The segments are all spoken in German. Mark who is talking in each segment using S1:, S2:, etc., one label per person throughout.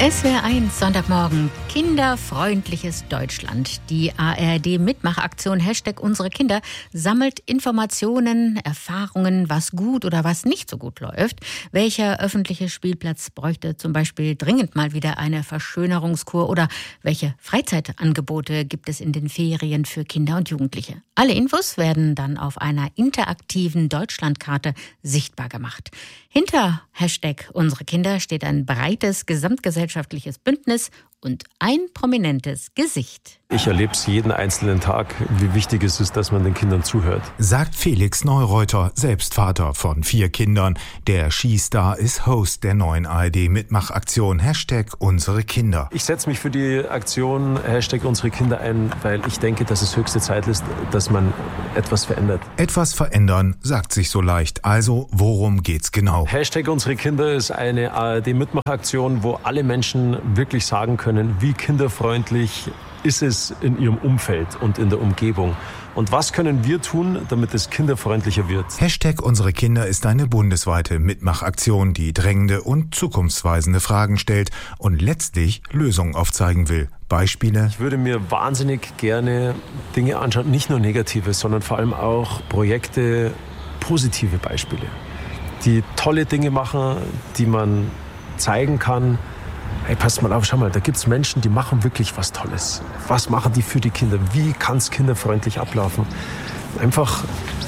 S1: SWR1 Sonntagmorgen, kinderfreundliches Deutschland. Die ARD-Mitmachaktion #Unsere Kinder sammelt Informationen, Erfahrungen, was gut oder was nicht so gut läuft. Welcher öffentliche Spielplatz bräuchte zum Beispiel dringend mal wieder eine Verschönerungskur oder welche Freizeitangebote gibt es in den Ferien für Kinder und Jugendliche? Alle Infos werden dann auf einer interaktiven Deutschlandkarte sichtbar gemacht. Hinter #Unsere Kinder steht ein breites gesamtgesellschaftliches Bündnis und ein prominentes Gesicht.
S2: Ich erlebe es jeden einzelnen Tag, wie wichtig es ist, dass man den Kindern zuhört.
S3: Sagt Felix Neureuter, selbst Vater von 4 Kindern. Der Skistar ist Host der neuen ARD-Mitmachaktion #Unsere Kinder.
S2: Ich setze mich für die Aktion #Unsere Kinder ein, weil ich denke, dass es höchste Zeit ist, dass man etwas verändert.
S3: Etwas verändern sagt sich so leicht. Also, worum geht's genau?
S2: #Unsere Kinder ist eine ARD-Mitmachaktion, wo alle Menschen wirklich sagen können, wie kinderfreundlich ist es in ihrem Umfeld und in der Umgebung. Und was können wir tun, damit es kinderfreundlicher wird?
S3: #Unsere Kinder ist eine bundesweite Mitmachaktion, die drängende und zukunftsweisende Fragen stellt und letztlich Lösungen aufzeigen will. Beispiele?
S2: Ich würde mir wahnsinnig gerne Dinge anschauen, nicht nur negative, sondern vor allem auch Projekte, positive Beispiele, die tolle Dinge machen, die man zeigen kann. Hey, passt mal auf, schau mal, da gibt es Menschen, die machen wirklich was Tolles. Was machen die für die Kinder? Wie kann es kinderfreundlich ablaufen? Einfach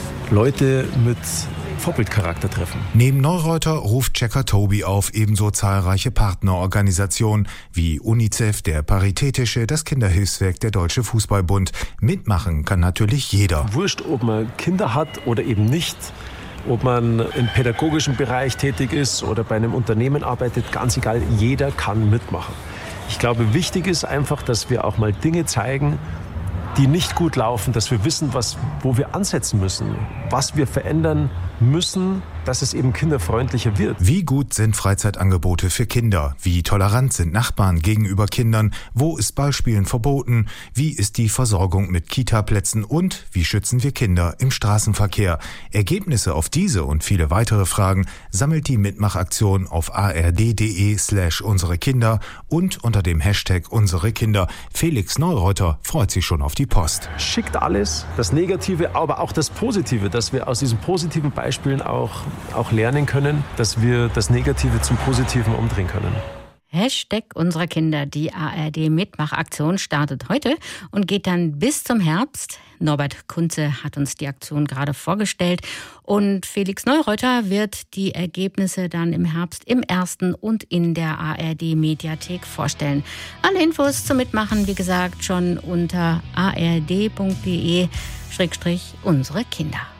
S2: Leute mit Vorbildcharakter treffen.
S3: Neben Neureuter ruft Checker Toby auf, ebenso zahlreiche Partnerorganisationen wie UNICEF, der Paritätische, das Kinderhilfswerk, der Deutsche Fußballbund. Mitmachen kann natürlich jeder.
S2: Wurscht, ob man Kinder hat oder eben nicht. Ob man im pädagogischen Bereich tätig ist oder bei einem Unternehmen arbeitet, ganz egal, jeder kann mitmachen. Ich glaube, wichtig ist einfach, dass wir auch mal Dinge zeigen, die nicht gut laufen, dass wir wissen, wo wir ansetzen müssen, was wir verändern müssen, dass es eben kinderfreundlicher wird.
S3: Wie gut sind Freizeitangebote für Kinder? Wie tolerant sind Nachbarn gegenüber Kindern? Wo ist Ballspielen verboten? Wie ist die Versorgung mit Kita-Plätzen? Und wie schützen wir Kinder im Straßenverkehr? Ergebnisse auf diese und viele weitere Fragen sammelt die Mitmachaktion auf ard.de/unsere Kinder und unter dem #Unsere Kinder. Felix Neureuter freut sich schon auf die Post.
S2: Schickt alles, das Negative, aber auch das Positive, dass wir aus diesen positiven Beispielen auch lernen können, dass wir das Negative zum Positiven umdrehen können.
S1: #Unsere Kinder. Die ARD-Mitmachaktion startet heute und geht dann bis zum Herbst. Norbert Kunze hat uns die Aktion gerade vorgestellt. Und Felix Neureuter wird die Ergebnisse dann im Herbst im ersten und in der ARD-Mediathek vorstellen. Alle Infos zum Mitmachen, wie gesagt, schon unter ard.de/unsere Kinder.